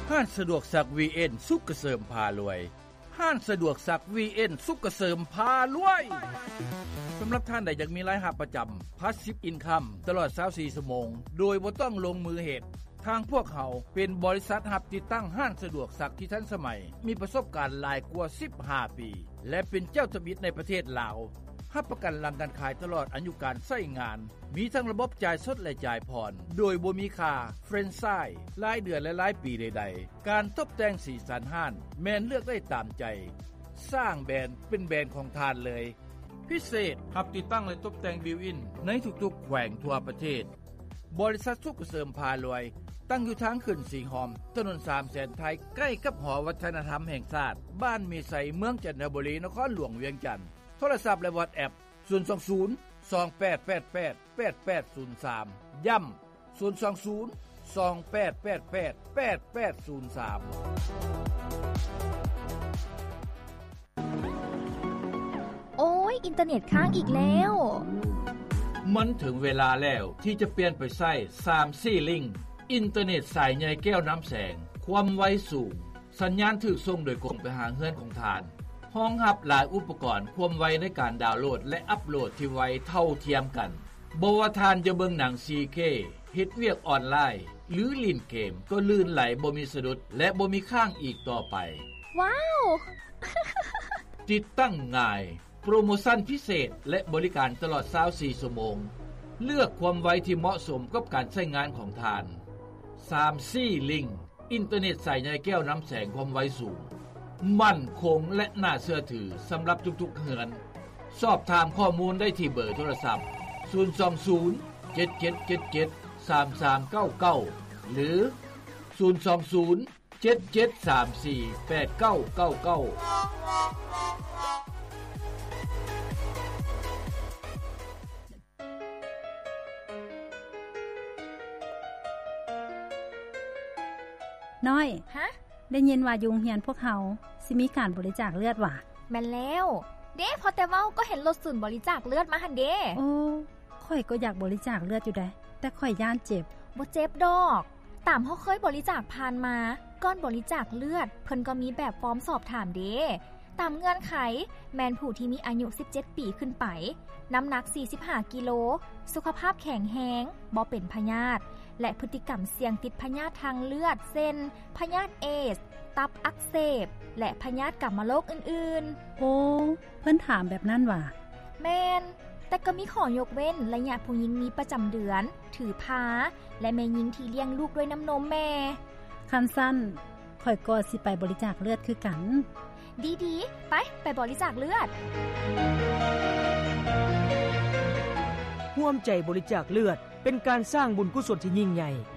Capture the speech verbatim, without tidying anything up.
ห้างสะดวกซัก วี เอ็น สุขเกษมพารวยห้างสะดวกซัก วี เอ็น สุขเกษมพารวยสำหรับท่านใดอยากมีรายรับประจำ Passive Income ตลอดยี่สิบสี่ชั่วโมงโดยบ่ต้องลงมือเฮ็ดทางพวกเขาเป็นบริษัทรับติดตั้งห้างสะดวกซักที่ทันสมัยมีประสบการณ์หลายกว่าสิบห้าปีและเป็นเจ้าทะเบียนในประเทศลาวรับประกันหลังการขายตลอดอายุการใช้งานมีทั้งระบบจ่ายสดและจ่ายผ่อนโดยบ่มีค่าเฟรนไชส์รายเดือนและรายปีใดๆการตกแต่งสีสันห้างแม่นเลือกได้ตามใจสร้างแบรนด์เป็นแบรนด์ของทานเลยพิเศษรับติดตั้งและตกแต่งบิวอินในทุกๆแขวงทั่วประเทศบริษัทสุขเกษมพารวยตั้งอยู่ทางขึ้นสีหอมถนนสามแสนไทยใกล้กับหอวัฒนธรรมแห่งชาติบ้านมีไสเมืองจันทบุรีนครหลวงเวียงจันทน์โทรศัพท์และ WhatsApp ศูนย์ สอง ศูนย์ สอง แปด แปด แปด แปด แปด ศูนย์ สามย้ำศูนย์ สอง ศูนย์ สอง แปด แปด แปด แปด แปด ศูนย์ สามโอ้ยอินเทอร์เน็ตค้างอีกแล้วมันถึงเวลาแล้วที่จะเปลี่ยนไปใช้ ทรี จี Link อินเทอร์เน็ตสายใหญ่แก้วน้ำแสงความไวสูงสัญญาณถูกส่งโดยกรงไปหาเฮือนของทานห้องรับหลายอุปกรณ์ความไวในการดาวน์โหลดและอัปโหลดที่ไวเท่าเทียมกันบ่ว่าทานจะเบิ่งหนัง โฟร์เค เฮ็ดเวียกออนไลน์หรือเล่นเกมก็ลื่นไหลบ่มีสะดุดและบ่มีค้างอีกต่อไปว้าวติดตั้งง่ายโปรโมชั่นพิเศษและบริการตลอดยี่สิบสี่ชั่วโมงเลือกความไวที่เหมาะสมกับการใช้งานของทาน ทรี จี Link อินเทอร์เน็ตสายใหญ่แก้วน้ำแสงความไวสูงมั่นคงและน่าเชื่อถือสำหรับทุกๆเฮือนสอบถามข้อมูลได้ที่เบอร์โทรศัพท์ศูนย์ สอง ศูนย์ เจ็ด เจ็ด เจ็ด เจ็ด สาม สาม เก้า เก้าหรือศูนย์ สอง ศูนย์ เจ็ด เจ็ด สาม สี่ แปด เก้า เก้า เก้าน้อยฮะได้ยินว่ายุงเฮียนพวกเฮาสิมีการบริจาคเลือดว่ะแม่นแล้วเด้พอแต่เว้าก็เห็นรถศูนย์บริจาคเลือดมาหั่นเด้โอ้ข่อยก็อยากบริจาคเลือดอยู่ได้แต่ข่อยย่านเจ็บบ่เจ็บดอกตามเฮาเคยบริจาคผ่านมาก่อนบริจาคเลือดเพิ่นก็มีแบบฟอร์มสอบถามเด้ตามเงื่อนไขแม่นผู้ที่มีอายุสิบเจ็ดปีขึ้นไปน้ำหนักสี่สิบห้ากิโลสุขภาพแข็งแรงบ่เป็นพยาธิและพฤติกรรมเสี่ยงติดพยาธิทางเลือดเช่นพยาธิเอสตับอักเสบและพยาธิกัมมันโรคอื่นๆโอ้เพิ่นถามแบบนั้นว่ะแม่นแต่ก็มีข้อยกเว้นระยะผู้หญิงมีประจำเดือนถือพาและแม่หญิงที่เลี้ยงลูกด้วยน้ำนมแม่คันสั้นข่อยก็สิไปบริจาคเลือดคือกันดีๆไปไปบริจาคเลือดร่วมใจบริจาคเลือดเป็นการสร้างบุญกุศลที่ยิ่งใหญ่